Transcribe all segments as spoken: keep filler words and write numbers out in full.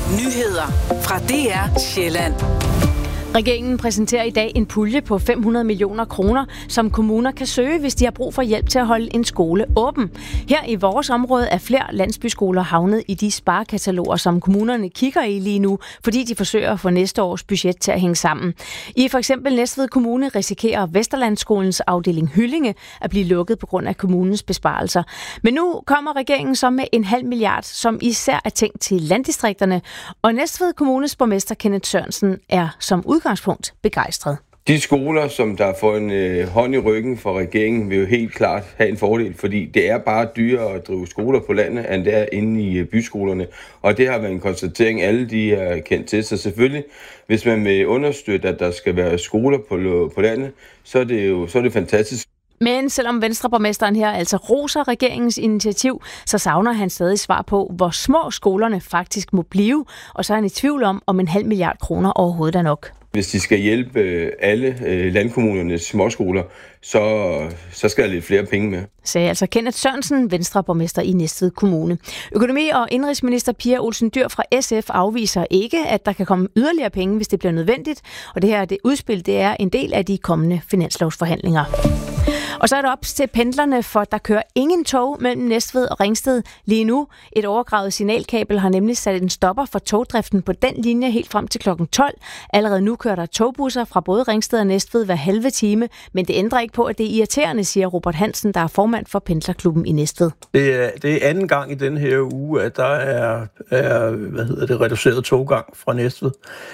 Nyheder fra D R Sjælland. Regeringen præsenterer i dag en pulje på fem hundrede millioner kroner, som kommuner kan søge, hvis de har brug for hjælp til at holde en skole åben. Her i vores område er flere landsbyskoler havnet i de sparekataloger, som kommunerne kigger i lige nu, fordi de forsøger at få næste års budget til at hænge sammen. I for eksempel Næstved Kommune risikerer Vesterlandsskolens afdeling Hyllinge at blive lukket på grund af kommunens besparelser. Men nu kommer regeringen så med en halv milliard, som især er tænkt til landdistrikterne, og Næstved Kommunes borgmester Kenneth Sørensen er som udgangspunkt begejstret. De skoler, som der får en øh, hånd i ryggen for regeringen, vil jo helt klart have en fordel, fordi det er bare dyrere at drive skoler på landet, end det er inde i øh, byskolerne. Og det har været en konstatering, alle de er kendt til. Så selvfølgelig, hvis man vil understøtte, at der skal være skoler på, på landet, så er det jo så er det fantastisk. Men selvom Venstreborgmesteren her altså roser regeringens initiativ, så savner han stadig svar på, hvor små skolerne faktisk må blive, og så er han i tvivl om, om en halv milliard kroner overhovedet er nok. Hvis de skal hjælpe alle landkommunernes småskoler, så, så skal der lidt flere penge med. Sagde altså Kenneth Sørensen, Venstreborgmester i Næstved Kommune. Økonomi- og indrigsminister Pia Olsen Dyhr fra S F afviser ikke, at der kan komme yderligere penge, hvis det bliver nødvendigt. Og det her det udspil, det er en del af de kommende finanslovsforhandlinger. Og så er det op til pendlerne, for der kører ingen tog mellem Næstved og Ringsted lige nu. Et overgravet signalkabel har nemlig sat en stopper for togdriften på den linje helt frem til klokken tolv. Allerede nu kører der togbusser fra både Ringsted og Næstved hver halve time, men det ændrer ikke på, at det er irriterende, siger Robert Hansen, der er formand for Pendlerklubben i Næstved. Det er, det er anden gang i den her uge, at der er, er hvad hedder det, reduceret toggang fra Næstved.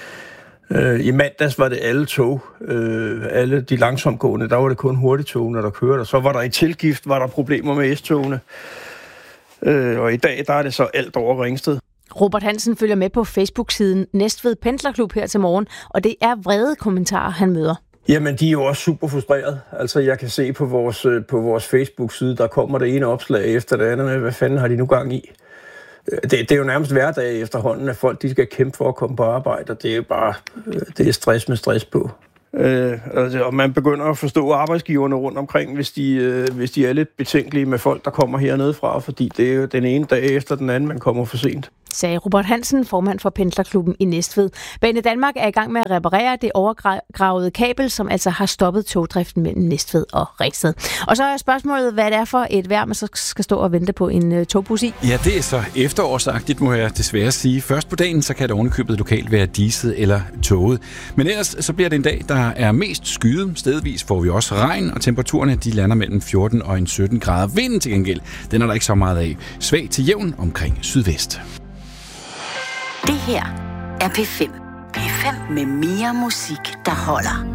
I mandags var det alle tog, alle de langsomgående, der var det kun hurtigtogene, der kørte, og så var der i tilgift, var der problemer med S-togene, og i dag der er det så alt over Ringsted. Robert Hansen følger med på Facebook-siden Næstved Pendlerklub her til morgen, og det er vrede kommentarer, han møder. Jamen, de er jo også super frustreret. Altså, jeg kan se på vores, på vores Facebook-side, der kommer det ene opslag efter det andet med, hvad fanden har de nu gang i? Det, det er jo nærmest hverdag efterhånden, at folk de skal kæmpe for at komme på arbejde, og det er jo bare det er stress med stress på. Øh, altså, og man begynder at forstå arbejdsgiverne rundt omkring, hvis de, øh, hvis de er lidt betænkelige med folk, der kommer hernede fra, fordi det er jo den ene dag efter den anden, man kommer for sent. Sagde Robert Hansen, formand for Pendlerklubben i Næstved. Banedanmark er i gang med at reparere det overgravede kabel, som altså har stoppet togdriften mellem Næstved og Ringsted. Og så er spørgsmålet, hvad det er for et vejr, man så skal stå og vente på en uh, togbus i. Ja, det er så efterårsagtigt, må jeg desværre sige. Først på dagen, så kan det ovenikøbet lokalt være diset eller toget. Men ellers så bliver det en dag, der er mest skyet. Stedvis får vi også regn, og temperaturerne de lander mellem fjorten og sytten grader. Vinden til gengæld, den er der ikke så meget af. Svag til jævn omkring sydvest. Det her er P fem. P fem med mere musik, der holder.